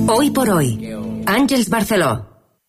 Hoy por hoy. Àngels Barceló.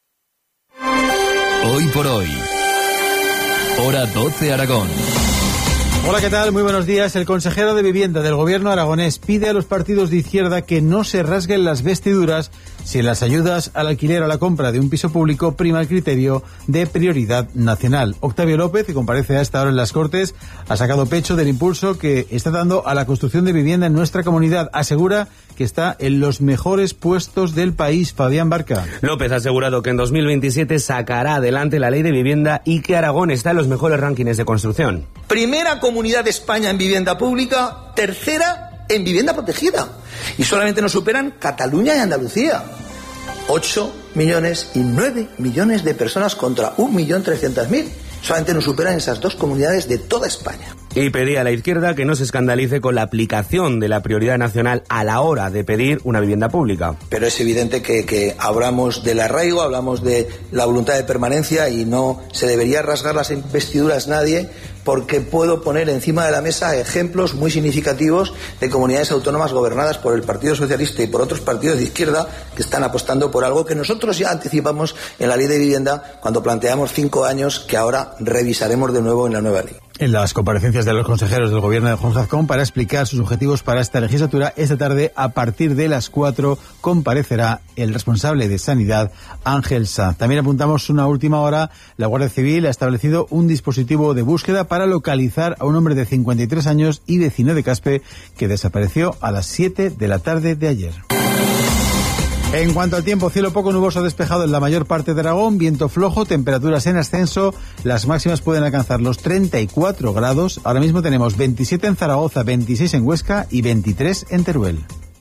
Hoy por hoy. Hora 12 Aragón. Hola, ¿qué tal? Muy buenos días. El consejero de Vivienda del Gobierno aragonés pide a los partidos de izquierda que no se rasguen las vestiduras si en las ayudas al alquiler o a la compra de un piso público prima el criterio de prioridad nacional. Octavio López, que comparece a esta hora en las Cortes, ha sacado pecho del impulso que está dando a la construcción de vivienda en nuestra comunidad. Asegura que está en los mejores puestos del país. Fabián Barca. López ha asegurado que en 2027 sacará adelante la ley de vivienda y que Aragón está en los mejores rankings de construcción. Primera comunidad de España en vivienda pública, tercera en vivienda protegida. Y solamente nos superan Cataluña y Andalucía. 8 millones y 9 millones de personas contra 1.300.000. Solamente nos superan esas dos comunidades de toda España. Y pedía a la izquierda que no se escandalice con la aplicación de la prioridad nacional a la hora de pedir una vivienda pública. Pero es evidente que hablamos del arraigo, hablamos de la voluntad de permanencia y no se debería rasgar las vestiduras nadie, porque puedo poner encima de la mesa ejemplos muy significativos de comunidades autónomas gobernadas por el Partido Socialista y por otros partidos de izquierda que están apostando por algo que nosotros ya anticipamos en la ley de vivienda cuando planteamos 5 años que ahora revisaremos de nuevo en la nueva ley. En las comparecencias de los consejeros del gobierno de Juanjo Azcón para explicar sus objetivos para esta legislatura, esta tarde a partir de las 4 comparecerá el responsable de Sanidad, Ángel Sanz. También apuntamos una última hora. La Guardia Civil ha establecido un dispositivo de búsqueda para localizar a un hombre de 53 años y vecino de Caspe que desapareció a las 7 de la tarde de ayer. En cuanto al tiempo, cielo poco nuboso despejado en la mayor parte de Aragón, viento flojo, temperaturas en ascenso, las máximas pueden alcanzar los 34 grados. Ahora mismo tenemos 27 en Zaragoza, 26 en Huesca y 23 en Teruel.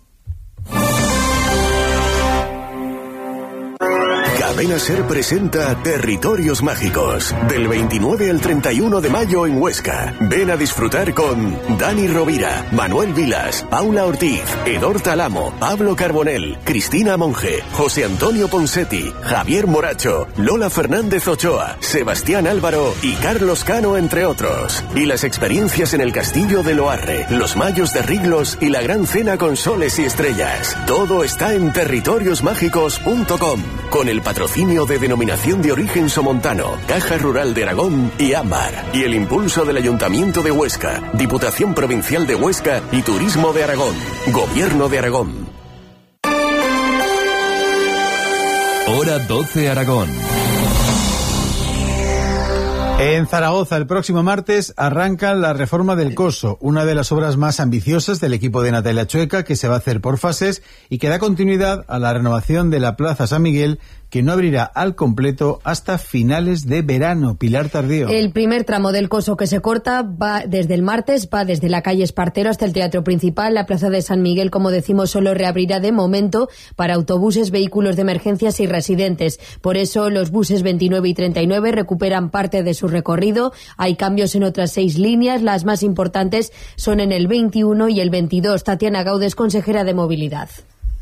Cadena SER presenta Territorios Mágicos, del 29 al 31 de mayo en Huesca. Ven a disfrutar con Dani Rovira, Manuel Vilas, Paula Ortiz, Edor Talamo, Pablo Carbonell, Cristina Monge, José Antonio Ponsetti, Javier Moracho, Lola Fernández Ochoa, Sebastián Álvaro y Carlos Cano, entre otros. Y las experiencias en el Castillo de Loarre, los Mayos de Riglos y la Gran Cena con Soles y Estrellas. Todo está en territoriosmágicos.com, con el patrocinio de Denominación de Origen Somontano, Caja Rural de Aragón y Ámbar, y el impulso del Ayuntamiento de Huesca, Diputación Provincial de Huesca y Turismo de Aragón, Gobierno de Aragón. Hora 12 Aragón. En Zaragoza, el próximo martes, arranca la reforma del Coso, una de las obras más ambiciosas del equipo de Natalia Chueca, que se va a hacer por fases y que da continuidad a la renovación de la Plaza San Miguel, que no abrirá al completo hasta finales de verano. Pilar Tardío. El primer tramo del Coso que se corta va desde el martes, va desde la calle Espartero hasta el Teatro Principal. La Plaza de San Miguel, como decimos, solo reabrirá de momento para autobuses, vehículos de emergencias y residentes. Por eso los buses 29 y 39 recuperan parte de su recorrido. Hay cambios en otras 6 líneas. Las más importantes son en el 21 y el 22. Tatiana Gaudes, consejera de Movilidad.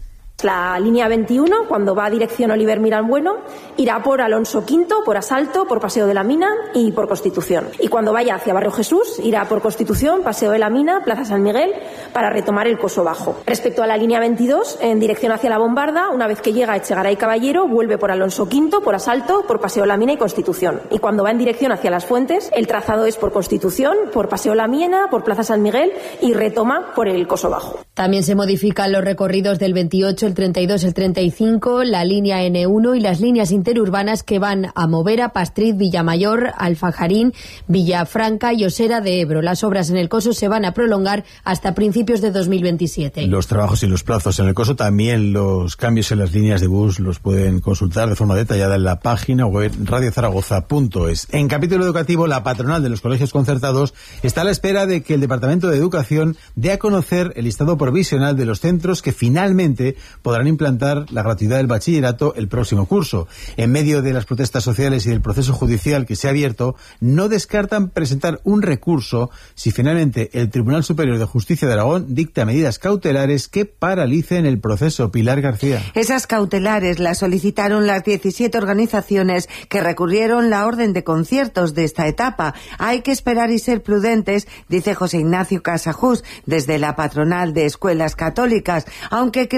La línea 21, cuando va a dirección Oliver Mirán Bueno, irá por Alonso V, por Asalto, por Paseo de la Mina y por Constitución. Y cuando vaya hacia Barrio Jesús, irá por Constitución, Paseo de la Mina, Plaza San Miguel, para retomar el Coso Bajo. Respecto a la línea 22, en dirección hacia La Bombarda, una vez que llega a Echegaray Caballero, vuelve por Alonso V, por Asalto, por Paseo de la Mina y Constitución. Y cuando va en dirección hacia Las Fuentes, el trazado es por Constitución, por Paseo de la Mina, por Plaza San Miguel y retoma por el Coso Bajo. También se modifican los recorridos del 28, el 32, el 35, la línea N1 y las líneas interurbanas que van a Movera, Pastriz, Villamayor, Alfajarín, Villafranca y Osera de Ebro. Las obras en el Coso se van a prolongar hasta principios de 2027. Los trabajos y los plazos en el Coso, también los cambios en las líneas de bus, los pueden consultar de forma detallada en la página web radiozaragoza.es. En capítulo educativo, la patronal de los colegios concertados está a la espera de que el Departamento de Educación dé a conocer el listado provisional de los centros que finalmente podrán implantar la gratuidad del bachillerato el próximo curso. En medio de las protestas sociales y del proceso judicial que se ha abierto, no descartan presentar un recurso si finalmente el Tribunal Superior de Justicia de Aragón dicta medidas cautelares que paralicen el proceso. Pilar García. Esas cautelares las solicitaron las 17 organizaciones que recurrieron la orden de conciertos de esta etapa. Hay que esperar y ser prudentes, dice José Ignacio Casajús, desde la patronal de escuelas católicas, aunque cree que la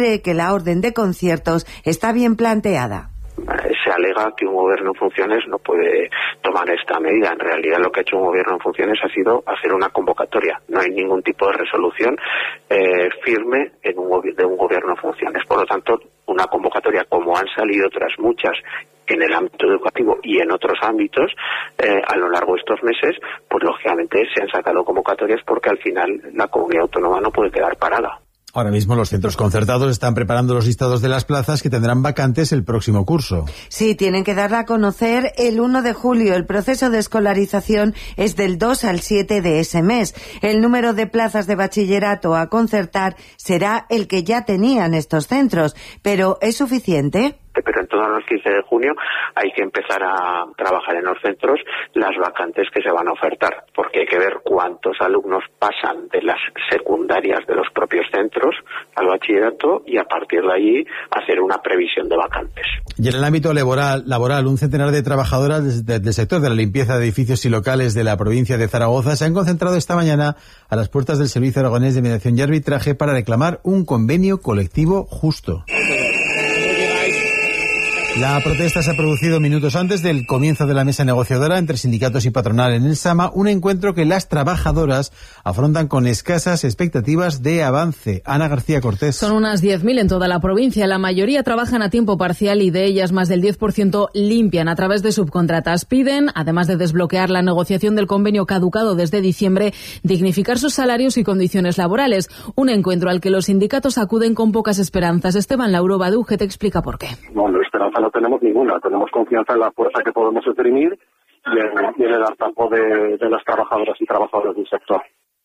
la orden de conciertos está bien planteada. Se alega que un gobierno en funciones no puede tomar esta medida. En realidad lo que ha hecho un gobierno en funciones ha sido hacer una convocatoria. No hay ningún tipo de resolución firme de un gobierno en funciones. Por lo tanto, una convocatoria, como han salido otras muchas en el ámbito educativo y en otros ámbitos a lo largo de estos meses, pues lógicamente se han sacado convocatorias porque al final la comunidad autónoma no puede quedar parada. Ahora mismo los centros concertados están preparando los listados de las plazas que tendrán vacantes el próximo curso. Sí, tienen que darla a conocer el 1 de julio. El proceso de escolarización es del 2 al 7 de ese mes. El número de plazas de bachillerato a concertar será el que ya tenían estos centros. ¿Pero es suficiente? Pero en torno a los 15 de junio hay que empezar a trabajar en los centros las vacantes que se van a ofertar, porque hay que ver cuántos alumnos pasan de las secundarias de los propios centros al bachillerato y a partir de allí hacer una previsión de vacantes. Y en el ámbito laboral, un centenar de trabajadoras del sector de la limpieza de edificios y locales de la provincia de Zaragoza se han concentrado esta mañana a las puertas del Servicio Aragonés de Mediación y Arbitraje para reclamar un convenio colectivo justo. La protesta se ha producido minutos antes del comienzo de la mesa negociadora entre sindicatos y patronal en el Sama, un encuentro que las trabajadoras afrontan con escasas expectativas de avance. Ana García Cortés. Son unas 10.000 en toda la provincia. La mayoría trabajan a tiempo parcial y de ellas más del 10% limpian a través de subcontratas. Piden, además de desbloquear la negociación del convenio caducado desde diciembre, dignificar sus salarios y condiciones laborales. Un encuentro al que los sindicatos acuden con pocas esperanzas. Esteban Lauro Baduje te explica por qué. Bueno, esperanza no tenemos ninguna, tenemos confianza en la fuerza que podemos exprimir y en el hartazgo de las trabajadoras y trabajadores del sector.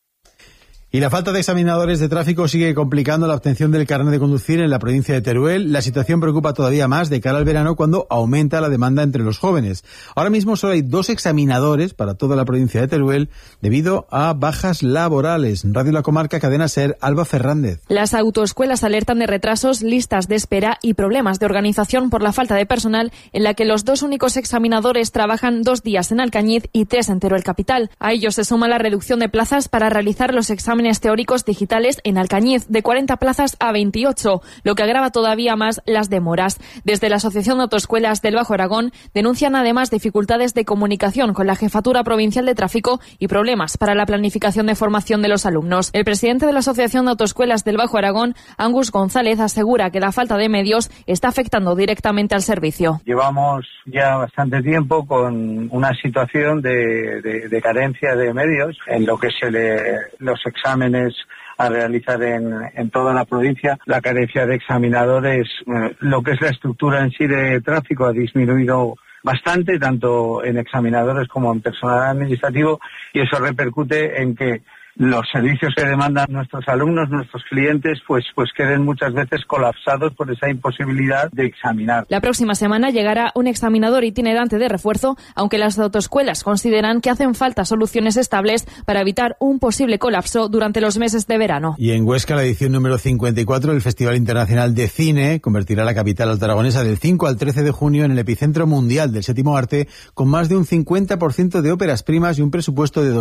Y la falta de examinadores de tráfico sigue complicando la obtención del carnet de conducir en la provincia de Teruel. La situación preocupa todavía más de cara al verano cuando aumenta la demanda entre los jóvenes. Ahora mismo solo hay 2 examinadores para toda la provincia de Teruel debido a bajas laborales. Radio La Comarca, Cadena SER, Alba Fernández. Las autoescuelas alertan de retrasos, listas de espera y problemas de organización por la falta de personal, en la que los 2 únicos examinadores trabajan 2 días en Alcañiz y 3 en Teruel capital. A ello se suma la reducción de plazas para realizar los exámenes teóricos digitales en Alcañiz, de 40 plazas a 28, lo que agrava todavía más las demoras. Desde la Asociación de Autoescuelas del Bajo Aragón denuncian además dificultades de comunicación con la Jefatura Provincial de Tráfico y problemas para la planificación de formación de los alumnos. El presidente de la Asociación de Autoescuelas del Bajo Aragón, Angus González, asegura que la falta de medios está afectando directamente al servicio. Llevamos ya bastante tiempo con una situación de carencia de medios en lo que los exámenes a realizar en toda la provincia. La carencia de examinadores, lo que es la estructura en sí de tráfico ha disminuido bastante, tanto en examinadores como en personal administrativo, y eso repercute en que los servicios que demandan nuestros alumnos, nuestros clientes, pues queden muchas veces colapsados por esa imposibilidad de examinar. La próxima semana llegará un examinador itinerante de refuerzo, aunque las autoescuelas consideran que hacen falta soluciones estables para evitar un posible colapso durante los meses de verano. Y en Huesca, la edición número 54 del Festival Internacional de Cine convertirá la capital altaragonesa del 5 al 13 de junio en el epicentro mundial del séptimo arte, con más de un 50% de óperas primas y un presupuesto de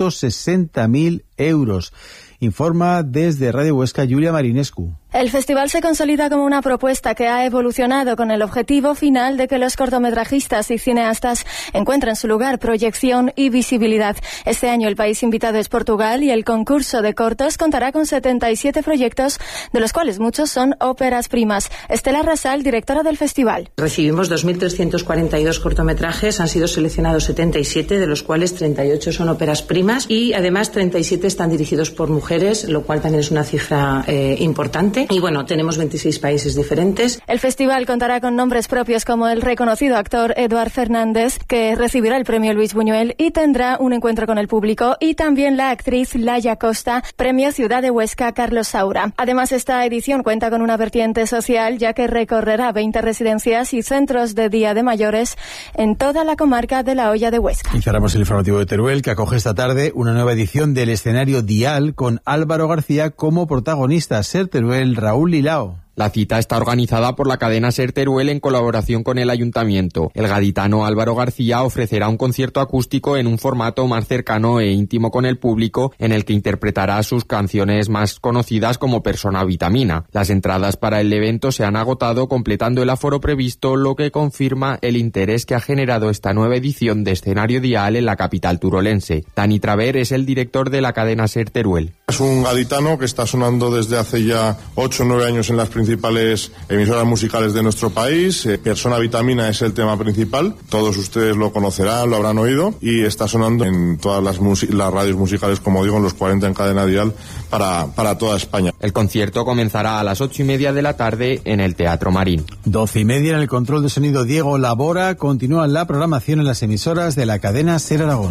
260.000 euros. Informa desde Radio Huesca Julia Marinescu. El festival se consolida como una propuesta que ha evolucionado con el objetivo final de que los cortometrajistas y cineastas encuentren su lugar, proyección y visibilidad. Este año el país invitado es Portugal y el concurso de cortos contará con 77 proyectos, de los cuales muchos son óperas primas. Estela Rasal, directora del festival. Recibimos 2.342 cortometrajes, han sido seleccionados 77, de los cuales 38 son óperas primas y además 37 están dirigidos por mujeres, lo cual también es una cifra importante. Y bueno, tenemos 26 países diferentes. El festival contará con nombres propios como el reconocido actor Eduard Fernández, que recibirá el premio Luis Buñuel y tendrá un encuentro con el público, y también la actriz Laia Costa, premio Ciudad de Huesca Carlos Saura. Además, esta edición cuenta con una vertiente social, ya que recorrerá 20 residencias y centros de día de mayores en toda la comarca de La Hoya de Huesca. Y cerramos el informativo de Teruel, que acoge esta tarde una nueva edición del escenario Dial con Álvaro García como protagonista. Ser Teruel, Raúl Lilao. La cita está organizada por la cadena SER Teruel en colaboración con el Ayuntamiento. El gaditano Álvaro García ofrecerá un concierto acústico en un formato más cercano e íntimo con el público, en el que interpretará sus canciones más conocidas como Persona Vitamina. Las entradas para el evento se han agotado, completando el aforo previsto, lo que confirma el interés que ha generado esta nueva edición de Escenario Dial en la capital turolense. Dani Traver es el director de la cadena SER Teruel. Es un gaditano que está sonando desde hace ya 8 o 9 años en las principales emisoras musicales de nuestro país. Persona Vitamina es el tema principal. Todos ustedes lo conocerán, lo habrán oído, y está sonando en todas las radios musicales, como digo, en los 40 en cadena dial para toda España. El concierto comenzará a las 8:30 de la tarde en el Teatro Marín. 12:30 en el control de sonido Diego Labora. Continúa la programación en las emisoras de la cadena SER Aragón.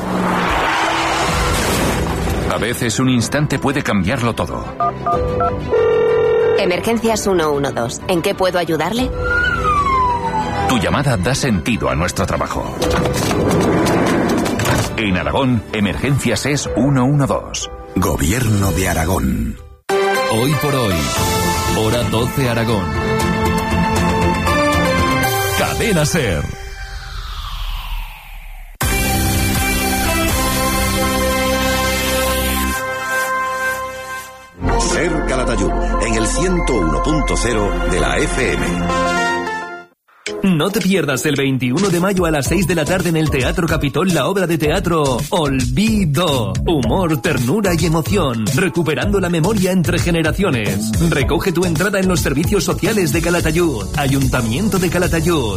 A veces un instante puede cambiarlo todo. Emergencias 112. ¿En qué puedo ayudarle? Tu llamada da sentido a nuestro trabajo. En Aragón, Emergencias es 112. Gobierno de Aragón. Hoy por hoy, hora 12 Aragón. Cadena SER. SER Calatayud, en el 101.0 de la FM. No te pierdas el 21 de mayo a las 6 de la tarde en el Teatro Capitol la obra de teatro Olvido. Humor, ternura y emoción, recuperando la memoria entre generaciones. Recoge tu entrada en los servicios sociales de Calatayud. Ayuntamiento de Calatayud.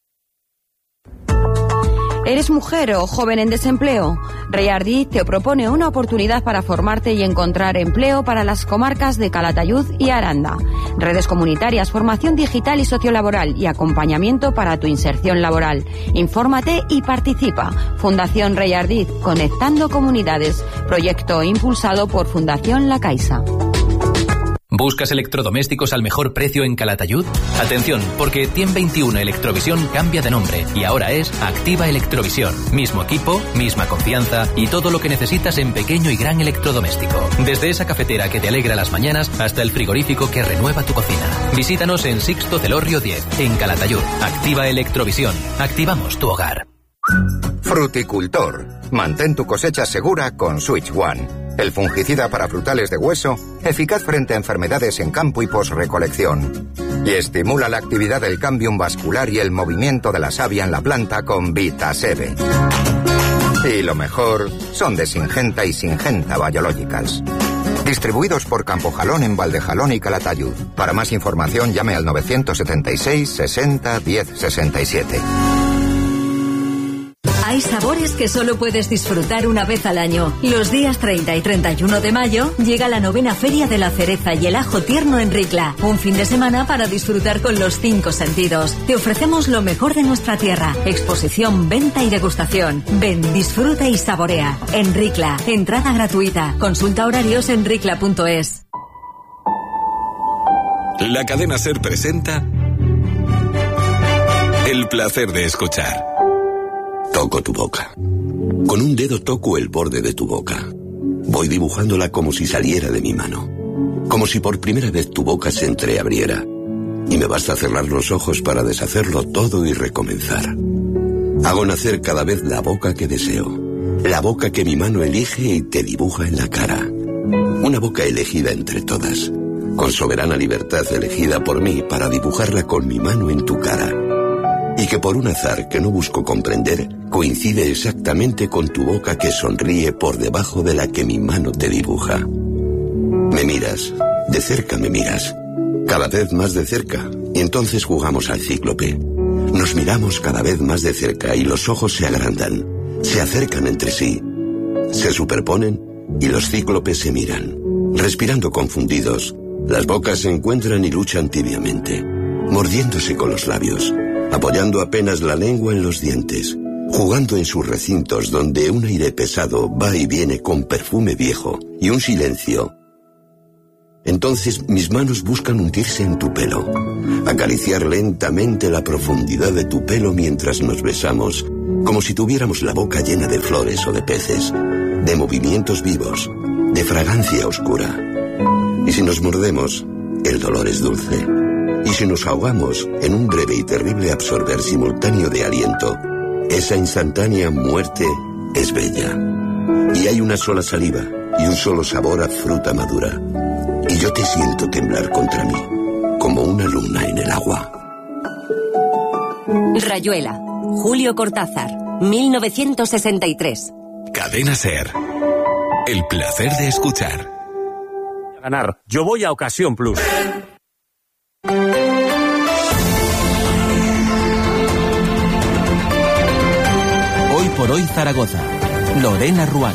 ¿Eres mujer o joven en desempleo? Reyardí te propone una oportunidad para formarte y encontrar empleo para las comarcas de Calatayud y Aranda. Redes comunitarias, formación digital y sociolaboral y acompañamiento para tu inserción laboral. Infórmate y participa. Fundación Reyardí, conectando comunidades. Proyecto impulsado por Fundación La Caixa. ¿Buscas electrodomésticos al mejor precio en Calatayud? Atención, porque TIEM 21 Electrovisión cambia de nombre y ahora es Activa Electrovisión. Mismo equipo, misma confianza y todo lo que necesitas en pequeño y gran electrodoméstico. Desde esa cafetera que te alegra las mañanas hasta el frigorífico que renueva tu cocina. Visítanos en Sixto Celorrio 10, en Calatayud. Activa Electrovisión. Activamos tu hogar. Fruticultor. Mantén tu cosecha segura con Switch One. El fungicida para frutales de hueso, eficaz frente a enfermedades en campo y posrecolección. Y estimula la actividad del cámbium vascular y el movimiento de la savia en la planta con Vitasebe. Y lo mejor, son de Syngenta y Syngenta Biologicals. Distribuidos por Campojalón en Valdejalón y Calatayud. Para más información llame al 976 60 10 67. Hay sabores que solo puedes disfrutar una vez al año. Los días 30 y 31 de mayo llega la 9ª Feria de la Cereza y el Ajo Tierno en Ricla. Un fin de semana para disfrutar con los 5 sentidos. Te ofrecemos lo mejor de nuestra tierra. Exposición, venta y degustación. Ven, disfruta y saborea. En Ricla. Entrada gratuita. Consulta horarios en ricla.es. La cadena SER presenta El placer de escuchar. Toco tu boca. Con un dedo toco el borde de tu boca. Voy dibujándola como si saliera de mi mano. Como si por primera vez tu boca se entreabriera. Y me basta cerrar los ojos para deshacerlo todo y recomenzar. Hago nacer cada vez la boca que deseo. La boca que mi mano elige y te dibuja en la cara. Una boca elegida entre todas. Con soberana libertad elegida por mí para dibujarla con mi mano en tu cara. Y que por un azar que no busco comprender, coincide exactamente con tu boca que sonríe por debajo de la que mi mano te dibuja. Me miras, de cerca me miras, cada vez más de cerca, y entonces jugamos al cíclope. Nos miramos cada vez más de cerca y los ojos se agrandan, se acercan entre sí, se superponen y los cíclopes se miran. Respirando confundidos, las bocas se encuentran y luchan tibiamente, mordiéndose con los labios, apoyando apenas la lengua en los dientes, jugando en sus recintos donde un aire pesado va y viene con perfume viejo y un silencio. Entonces mis manos buscan hundirse en tu pelo, acariciar lentamente la profundidad de tu pelo mientras nos besamos, como si tuviéramos la boca llena de flores o de peces, de movimientos vivos, de fragancia oscura. Y si nos mordemos, el dolor es dulce. Y si nos ahogamos en un breve y terrible absorber simultáneo de aliento, esa instantánea muerte es bella. Y hay una sola saliva y un solo sabor a fruta madura. Y yo te siento temblar contra mí, como una luna en el agua. Rayuela, Julio Cortázar, 1963. Cadena SER. El placer de escuchar. Ganar. Yo voy a Ocasión Plus. Hoy por hoy Zaragoza. Lorena Ruano.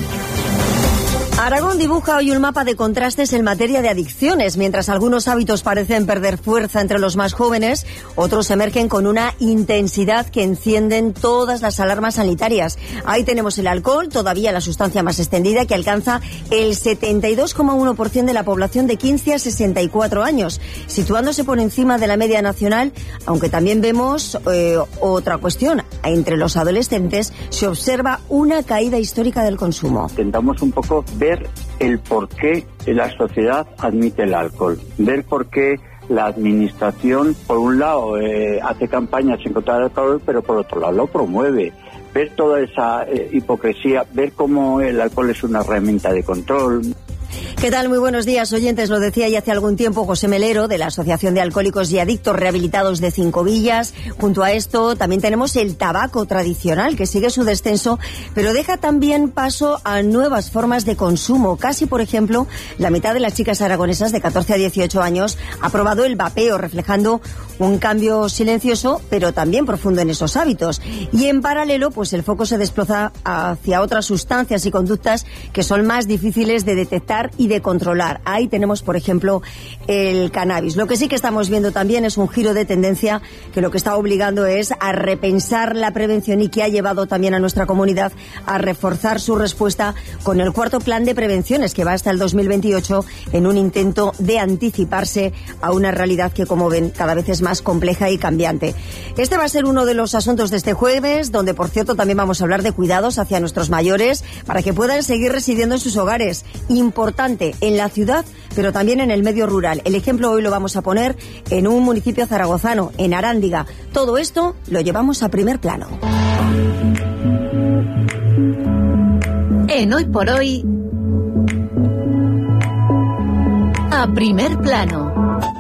Aragón dibuja hoy un mapa de contrastes en materia de adicciones. Mientras algunos hábitos parecen perder fuerza entre los más jóvenes, otros emergen con una intensidad que encienden todas las alarmas sanitarias. Ahí tenemos el alcohol, todavía la sustancia más extendida, que alcanza el 72,1% de la población de 15 a 64 años, situándose por encima de la media nacional, aunque también vemos otra cuestión. Entre los adolescentes se observa una caída histórica del consumo. Intentamos un poco ver el por qué la sociedad admite el alcohol, ver por qué la administración, por un lado, hace campañas en contra del alcohol, pero por otro lado lo promueve. Ver toda esa hipocresía, ver cómo el alcohol es una herramienta de control. ¿Qué tal? Muy buenos días, oyentes. Lo decía ya hace algún tiempo José Melero, de la Asociación de Alcohólicos y Adictos Rehabilitados de Cinco Villas. Junto a esto también tenemos el tabaco tradicional, que sigue su descenso, pero deja también paso a nuevas formas de consumo. Casi, por ejemplo, la mitad de las chicas aragonesas de 14 a 18 años ha probado el vapeo, reflejando un cambio silencioso, pero también profundo en esos hábitos. Y en paralelo, pues el foco se desplaza hacia otras sustancias y conductas que son más difíciles de detectar y de controlar. Ahí tenemos, por ejemplo, el cannabis. Lo que sí que estamos viendo también es un giro de tendencia que lo que está obligando es a repensar la prevención y que ha llevado también a nuestra comunidad a reforzar su respuesta con el cuarto plan de prevenciones que va hasta el 2028 en un intento de anticiparse a una realidad que, como ven, cada vez es más compleja y cambiante. Este va a ser uno de los asuntos de este jueves, donde, por cierto, también vamos a hablar de cuidados hacia nuestros mayores para que puedan seguir residiendo en sus hogares. Importante en la ciudad, pero también en el medio rural. El ejemplo hoy lo vamos a poner en un municipio zaragozano, en Arándiga. Todo esto lo llevamos a primer plano. En Hoy por Hoy, a primer plano.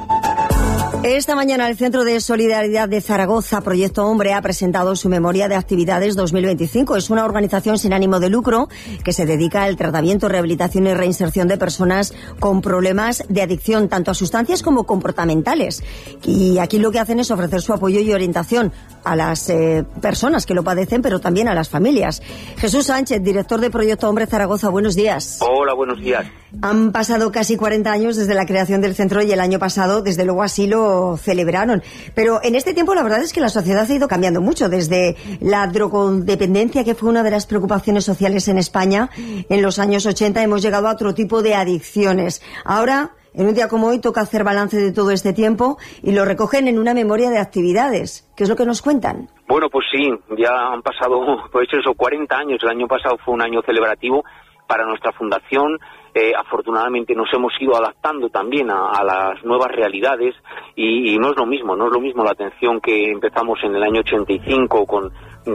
Esta mañana el Centro de Solidaridad de Zaragoza, Proyecto Hombre, ha presentado su memoria de actividades 2025. Es una organización sin ánimo de lucro que se dedica al tratamiento, rehabilitación y reinserción de personas con problemas de adicción, tanto a sustancias como comportamentales. Y aquí lo que hacen es ofrecer su apoyo y orientación a las personas que lo padecen, pero también a las familias. Jesús Sánchez, director de Proyecto Hombre Zaragoza, buenos días. Hola, buenos días. Han pasado casi 40 años desde la creación del centro y el año pasado, desde luego, así lo celebraron. Pero en este tiempo la verdad es que la sociedad ha ido cambiando mucho. Desde la drogodependencia, que fue una de las preocupaciones sociales en España en los años 80, hemos llegado a otro tipo de adicciones. Ahora, en un día como hoy, toca hacer balance de todo este tiempo y lo recogen en una memoria de actividades. ¿Qué es lo que nos cuentan? Bueno, pues sí, ya han pasado, pues eso, 40 años. El año pasado fue un año celebrativo para nuestra fundación. Afortunadamente nos hemos ido adaptando también a las nuevas realidades y no es lo mismo la atención que empezamos en el año 85 con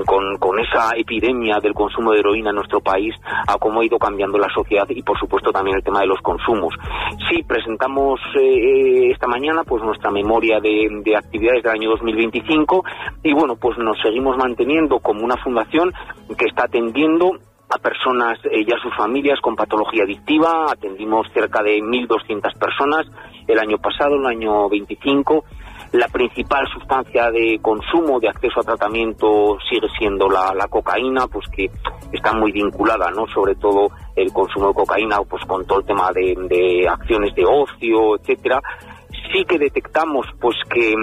esa epidemia del consumo de heroína en nuestro país, a cómo ha ido cambiando la sociedad y por supuesto también el tema de los consumos. Sí, presentamos esta mañana pues nuestra memoria de actividades del año 2025 y bueno, pues nos seguimos manteniendo como una fundación que está atendiendo a personas y a sus familias con patología adictiva. Atendimos cerca de 1.200 personas el año pasado, el año 25. La principal sustancia de consumo, de acceso a tratamiento, sigue siendo la cocaína, pues que está muy vinculada, ¿no? Sobre todo el consumo de cocaína, pues con todo el tema de acciones de ocio, etcétera. Sí que detectamos pues que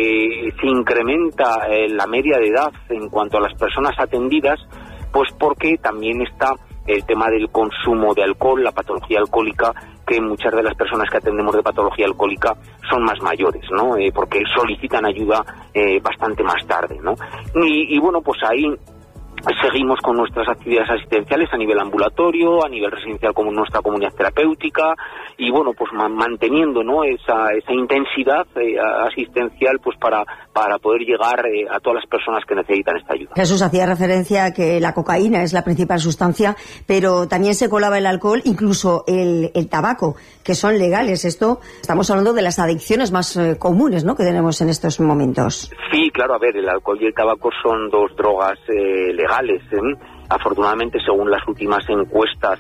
se incrementa la media de edad en cuanto a las personas atendidas, pues porque también está el tema del consumo de alcohol, la patología alcohólica, que muchas de las personas que atendemos de patología alcohólica son más mayores, ¿no? Porque solicitan ayuda bastante más tarde, ¿no? Y bueno, pues ahí seguimos con nuestras actividades asistenciales a nivel ambulatorio, a nivel residencial como nuestra comunidad terapéutica y bueno, pues manteniendo, ¿no?, esa intensidad asistencial pues para poder llegar a todas las personas que necesitan esta ayuda. Jesús hacía referencia a que la cocaína es la principal sustancia, pero también se colaba el alcohol, incluso el tabaco, que son legales. Esto, estamos hablando de las adicciones más comunes, ¿no?, que tenemos en estos momentos. Sí, claro, a ver, el alcohol y el tabaco son dos drogas legales. Afortunadamente, según las últimas encuestas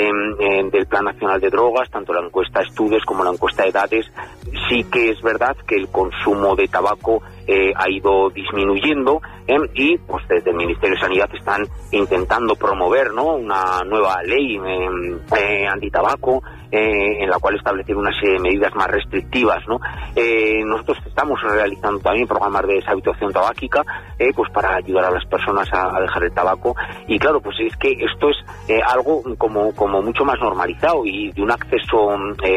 del Plan Nacional de Drogas, tanto la encuesta Estudios como la encuesta Edades, sí que es verdad que el consumo de tabaco ha ido disminuyendo y pues desde el Ministerio de Sanidad están intentando promover, ¿no?, una nueva ley antitabaco en la cual establecer una serie de medidas más restrictivas, ¿no? Nosotros estamos realizando también programas de deshabituación tabáquica pues para ayudar a las personas a dejar el tabaco y claro, pues es que esto es algo como mucho más normalizado y de un acceso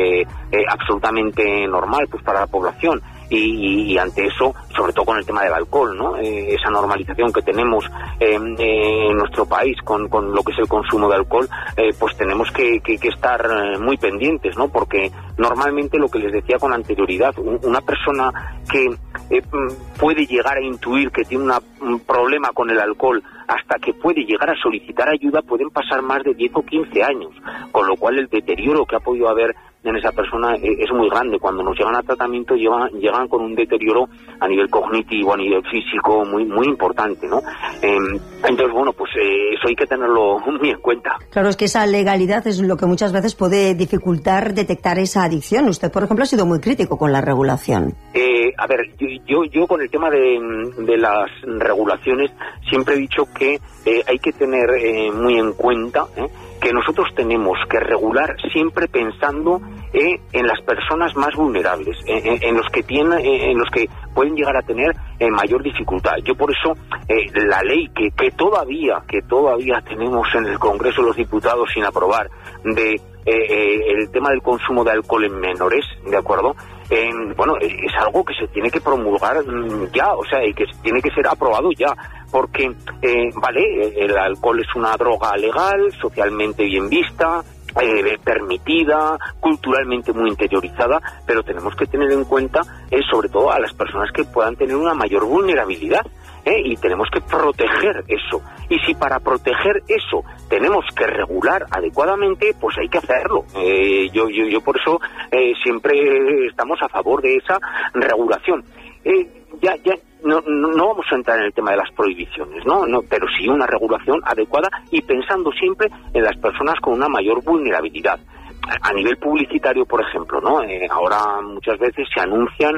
absolutamente normal pues para la población. Y ante eso, sobre todo con el tema del alcohol, ¿no? Esa normalización que tenemos en nuestro país con lo que es el consumo de alcohol, pues tenemos que estar muy pendientes, ¿no? Porque normalmente, lo que les decía con anterioridad, una persona que puede llegar a intuir que tiene un problema con el alcohol hasta que puede llegar a solicitar ayuda, pueden pasar más de 10 o 15 años, con lo cual el deterioro que ha podido haber en esa persona es muy grande. Cuando nos llegan a tratamiento llegan con un deterioro a nivel cognitivo, a nivel físico muy importante, ¿no? Entonces, bueno, pues eso hay que tenerlo muy en cuenta. Claro, es que esa legalidad es lo que muchas veces puede dificultar detectar esa adicción. Usted, por ejemplo, ha sido muy crítico con la regulación. A ver, yo con el tema de las regulaciones siempre he dicho que hay que tener muy en cuenta que nosotros tenemos que regular siempre pensando en las personas más vulnerables, en los que pueden llegar a tener mayor dificultad. Yo por eso la ley que todavía tenemos en el Congreso de los Diputados sin aprobar de el tema del consumo de alcohol en menores, ¿de acuerdo? Bueno, es algo que se tiene que promulgar ya, o sea, y que tiene que ser aprobado ya, porque, vale, el alcohol es una droga legal, socialmente bien vista, permitida, culturalmente muy interiorizada, pero tenemos que tener en cuenta, sobre todo, a las personas que puedan tener una mayor vulnerabilidad. Y tenemos que proteger eso. Y si para proteger eso tenemos que regular adecuadamente, pues hay que hacerlo. Yo por eso siempre estamos a favor de esa regulación. Ya no vamos a entrar en el tema de las prohibiciones, no, pero sí una regulación adecuada y pensando siempre en las personas con una mayor vulnerabilidad. A nivel publicitario, por ejemplo, ¿no? Ahora muchas veces se anuncian,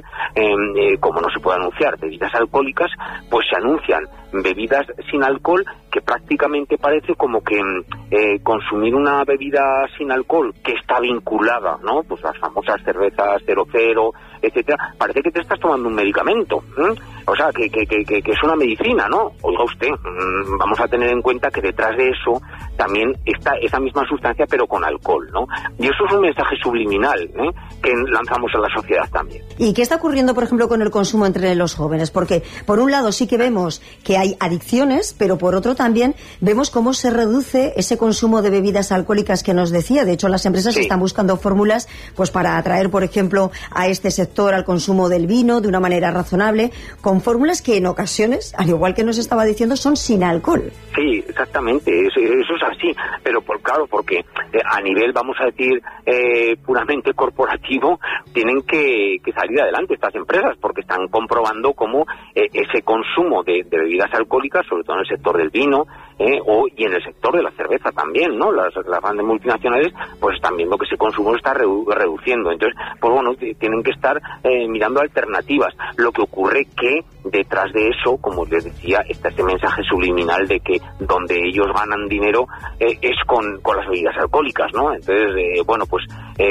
como no se puede anunciar bebidas alcohólicas, pues se anuncian bebidas sin alcohol, que prácticamente parece como que consumir una bebida sin alcohol que está vinculada, ¿no? Pues las famosas cervezas 00, etcétera, parece que te estás tomando un medicamento, o sea, que es una medicina, ¿no? Oiga usted, vamos a tener en cuenta que detrás de eso también está esa misma sustancia, pero con alcohol, ¿no? Y eso es un mensaje subliminal que lanzamos a la sociedad también. ¿Y qué está ocurriendo, por ejemplo, con el consumo entre los jóvenes? Porque, por un lado, sí que vemos que hay adicciones, pero por otro también vemos cómo se reduce ese consumo de bebidas alcohólicas que nos decía. De hecho, las empresas están buscando fórmulas pues para atraer, por ejemplo, a este sector al consumo del vino de una manera razonable, con fórmulas que en ocasiones, al igual que nos estaba diciendo, son sin alcohol. Sí, exactamente, eso es así, pero claro, porque a nivel, vamos a decir, puramente corporativo, tienen que salir adelante estas empresas, porque están comprobando cómo ese consumo de bebidas alcohólicas, sobre todo en el sector del vino, y en el sector de la cerveza también, ¿no? Las grandes multinacionales pues están viendo que ese consumo se está reduciendo. Entonces, pues bueno, tienen que estar mirando alternativas. Lo que ocurre que detrás de eso, como les decía, está ese mensaje subliminal de que donde ellos ganan dinero es con las bebidas alcohólicas, ¿no? Entonces, bueno, pues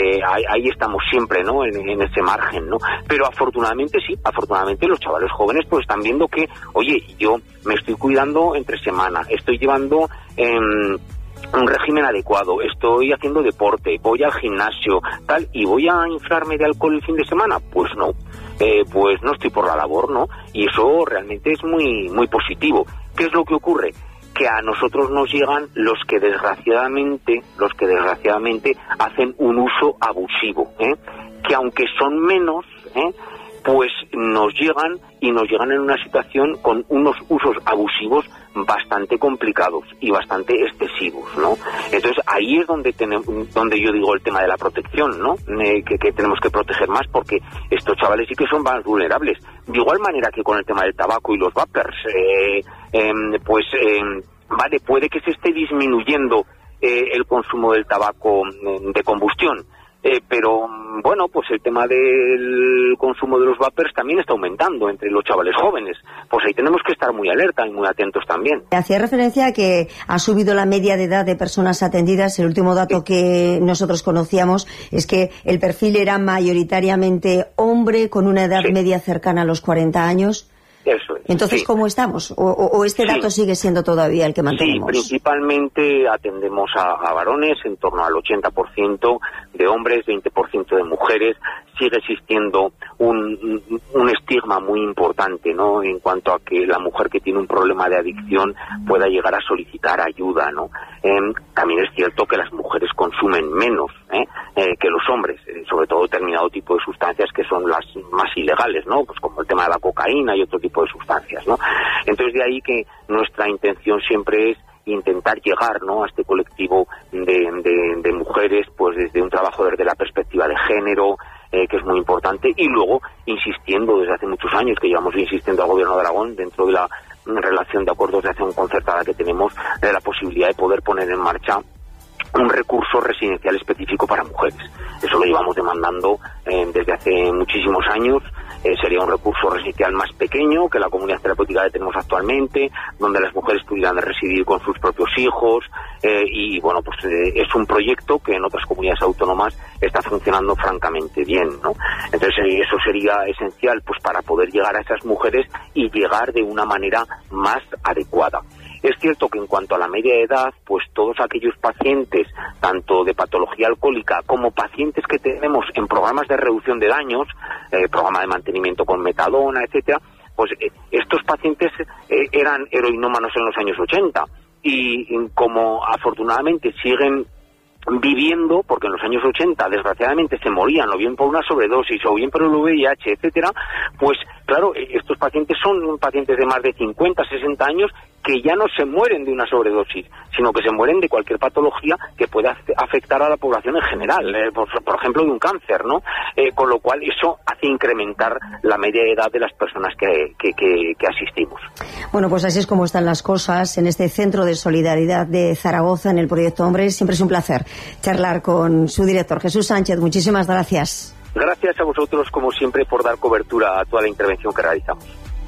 ahí estamos siempre, ¿no? En ese margen, ¿no? Pero afortunadamente los chavales jóvenes pues están viendo que, oye, yo me estoy cuidando entre semana, estoy llevando un régimen adecuado, estoy haciendo deporte, voy al gimnasio, tal, y voy a inflarme de alcohol el fin de semana, pues no estoy por la labor, ¿no? Y eso realmente es muy, muy positivo. ¿Qué es lo que ocurre? que a nosotros nos llegan los que desgraciadamente hacen un uso abusivo, que aunque son menos, pues nos llegan en una situación con unos usos abusivos bastante complicados y bastante excesivos, ¿no? Entonces ahí es donde yo digo el tema de la protección, ¿no? Que tenemos que proteger más, porque estos chavales sí que son más vulnerables. De igual manera que con el tema del tabaco y los vapers, vale, puede que se esté disminuyendo el consumo del tabaco de combustión, pero bueno, pues el tema del consumo de los vapers también está aumentando entre los chavales jóvenes. Pues ahí tenemos que estar muy alerta y muy atentos también. Hacía referencia a que ha subido la media de edad de personas atendidas. El último dato que nosotros conocíamos es que el perfil era mayoritariamente hombre con una edad media cercana a los 40 años. Eso es. Entonces, ¿cómo estamos? ¿O este dato sigue siendo todavía el que mantenemos? Sí, principalmente atendemos a varones, en torno al 80% de hombres, 20% de mujeres. Sigue existiendo un estigma muy importante, ¿no?, en cuanto a que la mujer que tiene un problema de adicción pueda llegar a solicitar ayuda, ¿no? También es cierto que las mujeres consumen menos que los hombres, sobre todo determinado tipo de sustancias que son las más ilegales, ¿no?, pues como el tema de la cocaína y otro tipo de sustancias, ¿no? Entonces de ahí que nuestra intención siempre es intentar llegar, ¿no?, a este colectivo de mujeres, pues desde un trabajo desde la perspectiva de género, que es muy importante, y luego insistiendo desde hace muchos años, que llevamos insistiendo al Gobierno de Aragón dentro de la relación de acuerdos de acción concertada que tenemos, de la posibilidad de poder poner en marcha un recurso residencial específico para mujeres. Eso lo llevamos demandando desde hace muchísimos años. Sería un recurso residencial más pequeño que la comunidad terapéutica que tenemos actualmente, donde las mujeres pudieran residir con sus propios hijos, y bueno, pues es un proyecto que en otras comunidades autónomas está funcionando francamente bien, ¿no? Entonces eso sería esencial, pues para poder llegar a esas mujeres y llegar de una manera más adecuada. Es cierto que en cuanto a la media edad, pues todos aquellos pacientes, tanto de patología alcohólica como pacientes que tenemos en programas de reducción de daños, programa de mantenimiento con metadona, etcétera, pues estos pacientes eran heroinómanos en los años 80 y como afortunadamente siguen viviendo, porque en los años 80 desgraciadamente se morían o bien por una sobredosis o bien por el VIH, etcétera, pues claro, estos pacientes son pacientes de más de 50, 60 años que ya no se mueren de una sobredosis, sino que se mueren de cualquier patología que pueda afectar a la población en general, por ejemplo de un cáncer, ¿no? Con lo cual eso hace incrementar la media edad de las personas que asistimos. Bueno, pues así es como están las cosas en este Centro de Solidaridad de Zaragoza, en el Proyecto Hombres. Siempre es un placer charlar con su director, Jesús Sánchez. Muchísimas gracias. Gracias a vosotros, como siempre, por dar cobertura a toda la intervención que realizamos.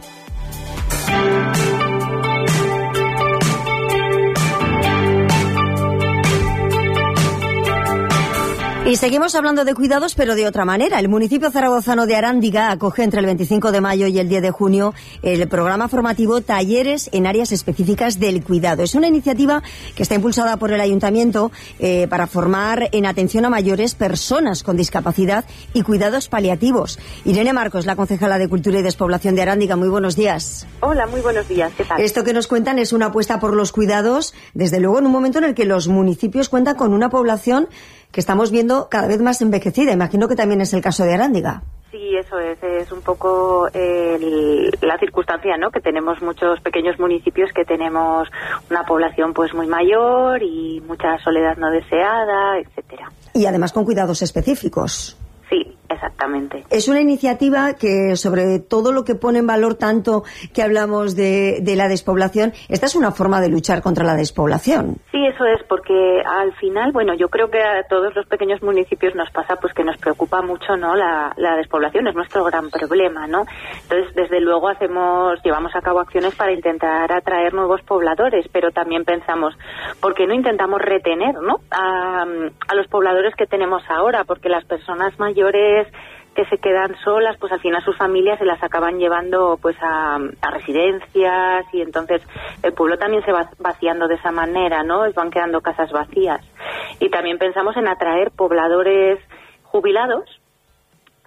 Y seguimos hablando de cuidados, pero de otra manera. El municipio zaragozano de Arándiga acoge entre el 25 de mayo y el 10 de junio el programa formativo Talleres en Áreas Específicas del Cuidado. Es una iniciativa que está impulsada por el Ayuntamiento para formar en atención a mayores, personas con discapacidad y cuidados paliativos. Irene Marcos, la concejala de Cultura y Despoblación de Arándiga. Muy buenos días. Hola, muy buenos días. ¿Qué tal? Esto que nos cuentan es una apuesta por los cuidados, desde luego en un momento en el que los municipios cuentan con una población que estamos viendo cada vez más envejecida. Imagino que también es el caso de Arándiga. Sí, eso es un poco la circunstancia, ¿no? Que tenemos muchos pequeños municipios que tenemos una población pues muy mayor y mucha soledad no deseada, etcétera. Y además con cuidados específicos. Sí, exactamente. Es una iniciativa que, sobre todo lo que pone en valor tanto que hablamos de la despoblación, esta es una forma de luchar contra la despoblación. Sí, eso es, porque al final, bueno, yo creo que a todos los pequeños municipios nos pasa pues que nos preocupa mucho, ¿no?, la despoblación, es nuestro gran problema, ¿no? Entonces, desde luego llevamos a cabo acciones para intentar atraer nuevos pobladores, pero también pensamos, ¿por qué no intentamos retener, ¿no?, a los pobladores que tenemos ahora? Porque las personas mayores que se quedan solas, pues al final sus familias se las acaban llevando pues a residencias, y entonces el pueblo también se va vaciando de esa manera, ¿no? Van quedando casas vacías. Y también pensamos en atraer pobladores jubilados,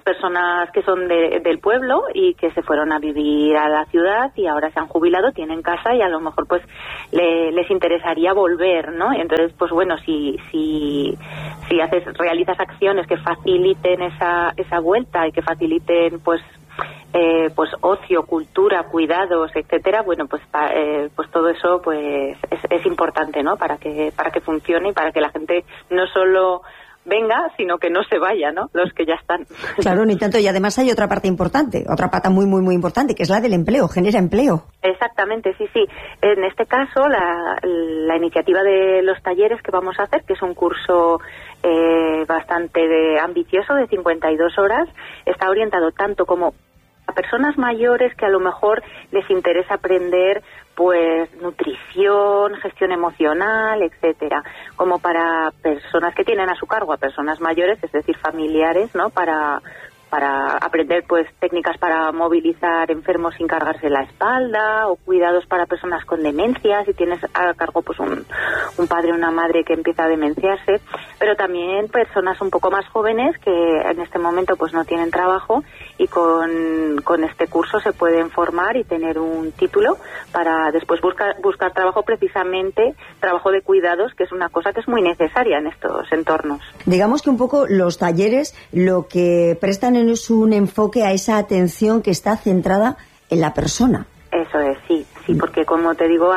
personas que son del pueblo y que se fueron a vivir a la ciudad y ahora se han jubilado, tienen casa y a lo mejor pues les interesaría volver, ¿no? Y entonces, pues bueno, si realizas acciones que faciliten esa vuelta y que faciliten pues ocio, cultura, cuidados, etcétera, bueno, pues todo eso pues es importante, ¿no? Para que funcione y para que la gente no solo venga, sino que no se vaya, ¿no? Los que ya están. Claro, ni tanto. Y además hay otra parte importante, otra pata muy, muy, muy importante, que es la del empleo, genera empleo. Exactamente, sí. En este caso, la iniciativa de los talleres que vamos a hacer, que es un curso bastante ambicioso, de 52 horas, está orientado tanto como a personas mayores que a lo mejor les interesa aprender pues nutrición, gestión emocional, etcétera, como para personas que tienen a su cargo a personas mayores, es decir, familiares, ¿no? Para aprender pues técnicas para movilizar enfermos sin cargarse la espalda, o cuidados para personas con demencia, si tienes a cargo pues un padre o una madre que empieza a demenciarse, pero también personas un poco más jóvenes que en este momento pues no tienen trabajo y con este curso se pueden formar y tener un título para después buscar trabajo, precisamente trabajo de cuidados, que es una cosa que es muy necesaria en estos entornos. Digamos que un poco los talleres lo que prestan es un enfoque a esa atención que está centrada en la persona. Eso es, sí, porque como te digo,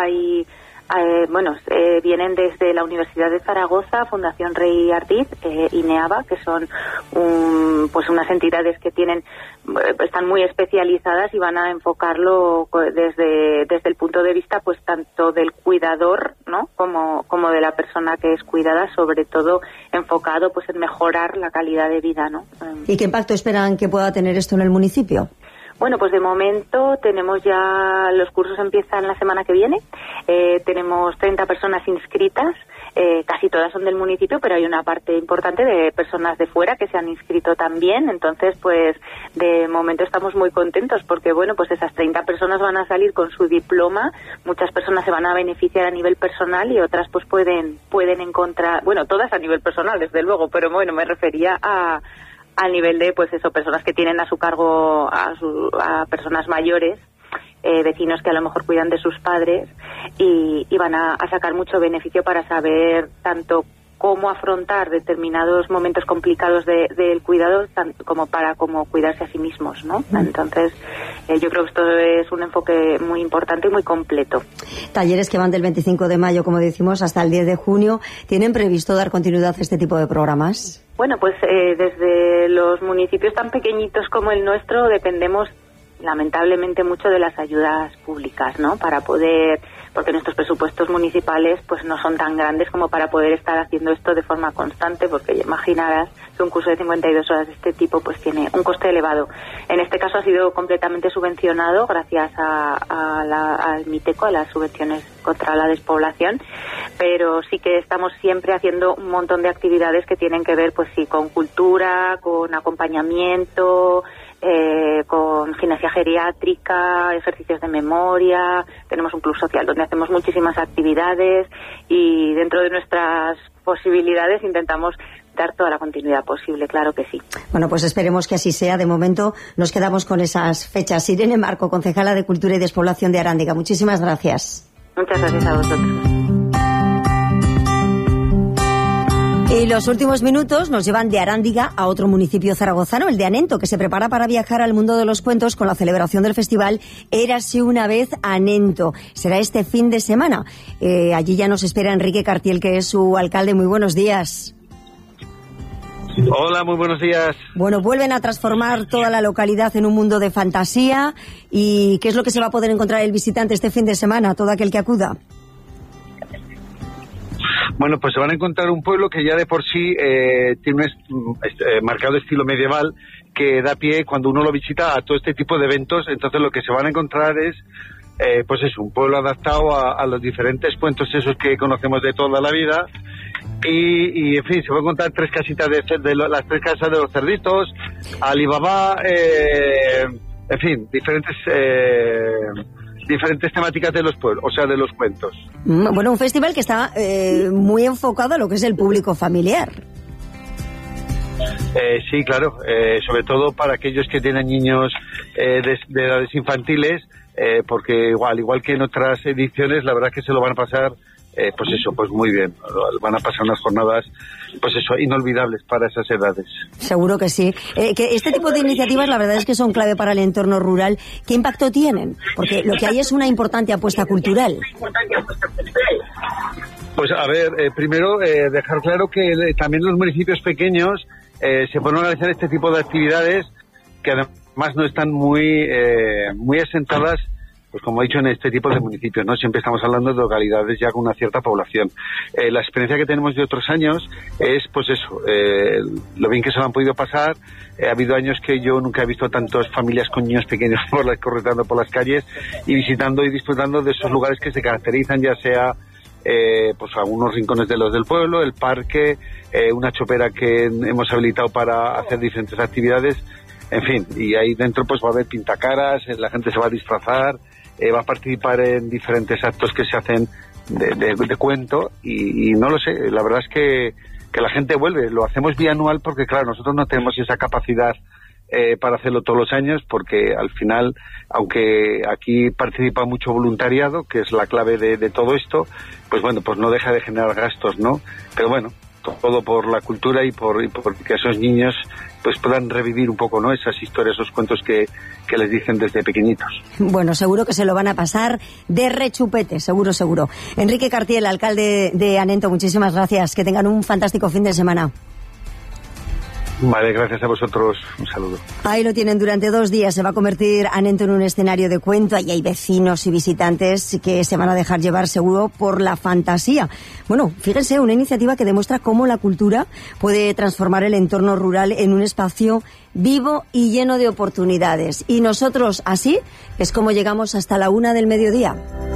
vienen desde la Universidad de Zaragoza, Fundación Rey Ardiz, INEABA, que son unas entidades que están muy especializadas y van a enfocarlo desde el punto de vista pues tanto del cuidador, ¿no? como de la persona que es cuidada, sobre todo enfocado pues en mejorar la calidad de vida, ¿no? ¿Y qué impacto esperan que pueda tener esto en el municipio? Bueno, pues de momento tenemos ya, los cursos empiezan la semana que viene, tenemos 30 personas inscritas, casi todas son del municipio, pero hay una parte importante de personas de fuera que se han inscrito también, entonces pues de momento estamos muy contentos porque bueno, pues esas 30 personas van a salir con su diploma, muchas personas se van a beneficiar a nivel personal y otras pues pueden encontrar, bueno, todas a nivel personal desde luego, pero bueno, me refería al nivel de pues eso, personas que tienen a su cargo a personas mayores, vecinos que a lo mejor cuidan de sus padres y van a sacar mucho beneficio para saber tanto cómo afrontar determinados momentos complicados del cuidado como para cuidarse a sí mismos, ¿no? Entonces yo creo que esto es un enfoque muy importante y muy completo. Talleres que van del 25 de mayo, como decimos, hasta el 10 de junio. ¿Tienen previsto dar continuidad a este tipo de programas? Bueno, pues desde los municipios tan pequeñitos como el nuestro dependemos lamentablemente mucho de las ayudas públicas, ¿no? Porque nuestros presupuestos municipales pues no son tan grandes como para poder estar haciendo esto de forma constante, porque ya imaginarás que un curso de 52 horas de este tipo pues tiene un coste elevado. En este caso ha sido completamente subvencionado gracias al MITECO, a las subvenciones contra la despoblación, pero sí que estamos siempre haciendo un montón de actividades que tienen que ver pues sí con cultura, con acompañamiento, con gimnasia geriátrica, ejercicios de memoria, tenemos un club social donde hacemos muchísimas actividades y dentro de nuestras posibilidades intentamos dar toda la continuidad posible, claro que sí. Bueno, pues esperemos que así sea. De momento nos quedamos con esas fechas. Irene Marco, concejala de Cultura y Despoblación de Arándiga, muchísimas gracias. Muchas gracias a vosotros. Y los últimos minutos nos llevan de Arándiga a otro municipio zaragozano, el de Anento, que se prepara para viajar al mundo de los cuentos con la celebración del festival Érase una vez Anento. Será este fin de semana. Allí ya nos espera Enrique Cartiel, que es su alcalde. Muy buenos días. Hola, muy buenos días. Bueno, vuelven a transformar toda la localidad en un mundo de fantasía. ¿Y qué es lo que se va a poder encontrar el visitante este fin de semana, todo aquel que acuda? Bueno, pues se van a encontrar un pueblo que ya de por sí tiene un marcado estilo medieval que da pie cuando uno lo visita a todo este tipo de eventos. Entonces lo que se van a encontrar es pues eso, un pueblo adaptado a los diferentes cuentos esos que conocemos de toda la vida. Y en fin, se va a encontrar tres casitas de las tres casas de los cerditos, Alibaba, en fin, diferentes temáticas de los pueblos, o sea, de los cuentos. Bueno, un festival que está muy enfocado a lo que es el público familiar. Sí, claro, sobre todo para aquellos que tienen niños de edades infantiles, porque al igual que en otras ediciones, la verdad es que se lo van a pasar pues muy bien. Van a pasar unas jornadas, inolvidables para esas edades. Seguro que sí. Que este tipo de iniciativas, la verdad es que son clave para el entorno rural. ¿Qué impacto tienen? Porque lo que hay es una importante apuesta cultural. Pues a ver, primero dejar claro que también los municipios pequeños se pueden organizar este tipo de actividades que además no están muy asentadas, pues como he dicho, en este tipo de municipios, ¿no? Siempre estamos hablando de localidades ya con una cierta población. La experiencia que tenemos de otros años es, pues eso, lo bien que se lo han podido pasar. Ha habido años que yo nunca he visto tantas familias con niños pequeños correteando por las calles y visitando y disfrutando de esos lugares que se caracterizan, ya sea pues algunos rincones de los del pueblo, el parque, una chopera que hemos habilitado para hacer diferentes actividades, en fin, y ahí dentro pues va a haber pintacaras, la gente se va a disfrazar, va a participar en diferentes actos que se hacen de cuento y no lo sé, la verdad es que la gente vuelve, lo hacemos bianual porque claro, nosotros no tenemos esa capacidad para hacerlo todos los años, porque al final, aunque aquí participa mucho voluntariado, que es la clave de todo esto, pues bueno, pues no deja de generar gastos, ¿no? Pero bueno, todo por la cultura y por que esos niños pues puedan revivir un poco, ¿no? Esas historias, esos cuentos que les dicen desde pequeñitos. Bueno, seguro que se lo van a pasar de rechupete, seguro. Enrique Cartier, alcalde de Anento, muchísimas gracias. Que tengan un fantástico fin de semana. Vale, gracias a vosotros. Un saludo. Ahí lo tienen, durante 2 días se va a convertir Anento en un escenario de cuento. Ahí hay vecinos y visitantes que se van a dejar llevar seguro por la fantasía. Bueno, fíjense, una iniciativa que demuestra cómo la cultura puede transformar el entorno rural en un espacio vivo y lleno de oportunidades. Y nosotros así es como llegamos hasta la 1 del mediodía.